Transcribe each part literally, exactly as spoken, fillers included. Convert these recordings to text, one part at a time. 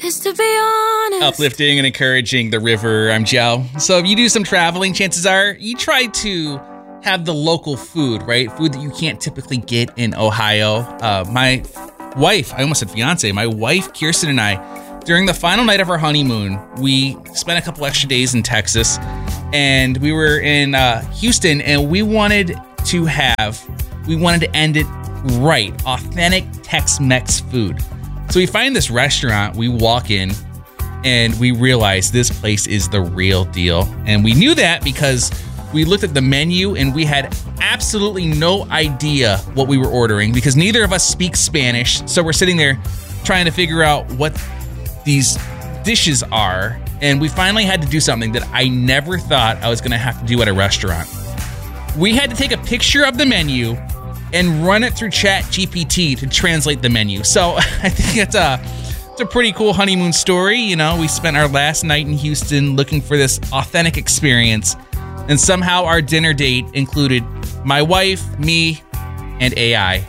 Cause to be honest, uplifting and encouraging the river. I'm Joe. So if you do some traveling, chances are you try to have the local food, right? Food that you can't typically get in Ohio. Uh, my wife, I almost said fiance, my wife, Kirsten, and I, during the final night of our honeymoon, we spent a couple extra days in Texas, and we were in uh, Houston, and we wanted to have, we wanted to end it right, authentic Tex-Mex food. So we find this restaurant, we walk in, and we realize this place is the real deal. And we knew that because we looked at the menu and we had absolutely no idea what we were ordering because neither of us speak Spanish. So we're sitting there trying to figure out what these dishes are. And we finally had to do something that I never thought I was going to have to do at a restaurant. We had to take a picture of the menu and run it through Chat G P T to translate the menu. So I think it's a, it's a pretty cool honeymoon story. You know, we spent our last night in Houston looking for this authentic experience, and somehow our dinner date included my wife, me, and A I.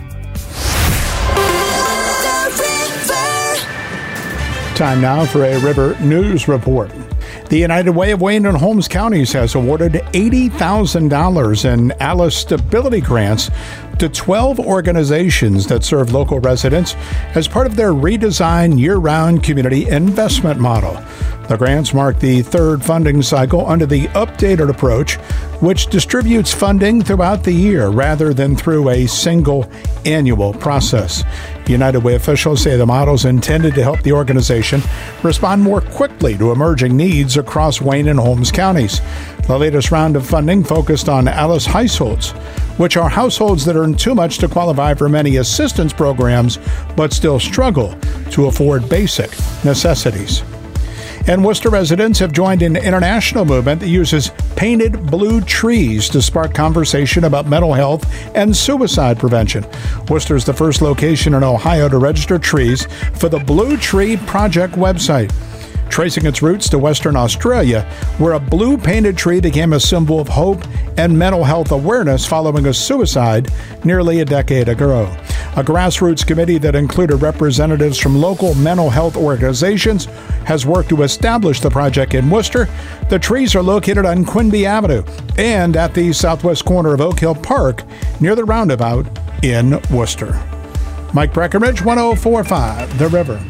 Time now for a River News Report. The United Way of Wayne and Holmes counties has awarded eighty thousand dollars in ALICE stability grants to twelve organizations that serve local residents as part of their redesigned year-round community investment model. The grants mark the third funding cycle under the updated approach, which distributes funding throughout the year rather than through a single annual process. United Way officials say the model is intended to help the organization respond more quickly to emerging needs across Wayne and Holmes counties. The latest round of funding focused on ALICE households, which are households that earn too much to qualify for many assistance programs but still struggle to afford basic necessities. And Worcester residents have joined an international movement that uses painted blue trees to spark conversation about mental health and suicide prevention. Worcester is the first location in Ohio to register trees for the Blue Tree Project website, tracing its roots to Western Australia, where a blue painted tree became a symbol of hope and mental health awareness following a suicide nearly a decade ago. A grassroots committee that included representatives from local mental health organizations has worked to establish the project in Worcester. The trees are located on Quinby Avenue and at the southwest corner of Oak Hill Park near the roundabout in Worcester. Mike Breckenridge, one oh four point five The River.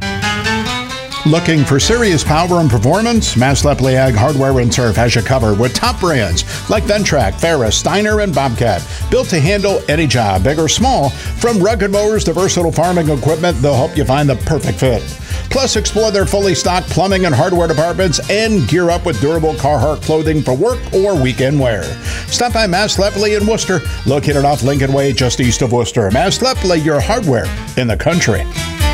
Looking for serious power and performance? Mass-Lepley Ag Hardware and Turf has you covered with top brands like Ventrac, Ferris, Steiner, and Bobcat. Built to handle any job, big or small. From rugged mowers to versatile farming equipment, they'll help you find the perfect fit. Plus, explore their fully stocked plumbing and hardware departments and gear up with durable Carhartt clothing for work or weekend wear. Stop by Mass-Lepley in Worcester, located off Lincoln Way just east of Worcester. Mass-Lepley, your hardware in the country.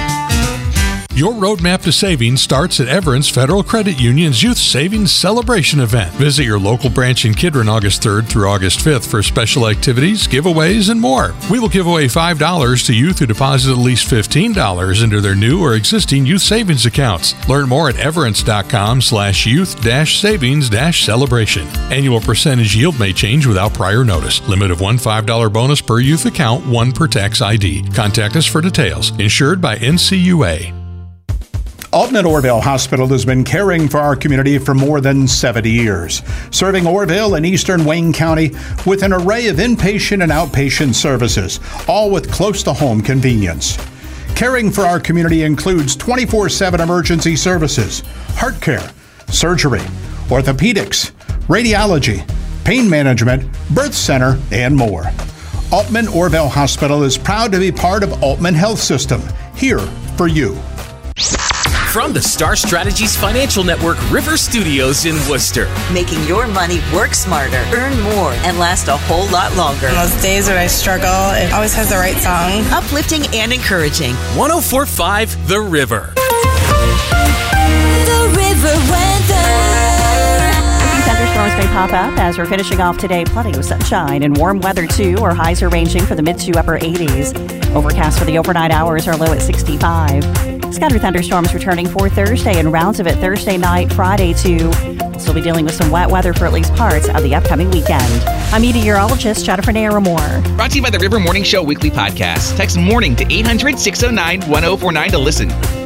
Your roadmap to savings starts at Everence Federal Credit Union's Youth Savings Celebration event. Visit your local branch in Kidron August third through August fifth for special activities, giveaways, and more. We will give away five dollars to youth who deposit at least fifteen dollars into their new or existing youth savings accounts. Learn more at everence.com slash youth dash savings dash celebration. Annual percentage yield may change without prior notice. Limit of one five dollar bonus per youth account, one per tax I D. Contact us for details. Insured by N C U A. Altman Orville Hospital has been caring for our community for more than seventy years, serving Orville and eastern Wayne County with an array of inpatient and outpatient services, all with close-to-home convenience. Caring for our community includes twenty-four seven emergency services, heart care, surgery, orthopedics, radiology, pain management, birth center, and more. Altman Orville Hospital is proud to be part of Altman Health System, here for you. From the Star Strategies Financial Network River Studios in Worcester. Making your money work smarter, earn more, and last a whole lot longer. On those days when I struggle, it always has the right song. Uplifting and encouraging. one oh four point five The River. the river weather. Thunderstorms may pop up as we're finishing off today. Plenty of sunshine and warm weather, too. Our highs are ranging from the mid to upper eighties. Overcast for the overnight hours, are low at sixty-five. Scattered thunderstorms returning for Thursday and rounds of it Thursday night, Friday, too. We'll still be dealing with some wet weather for at least parts of the upcoming weekend. I'm meteorologist Jennifer Naramore. Brought to you by the River Morning Show Weekly Podcast. Text MORNING to eight hundred, six oh nine, one oh four nine to listen.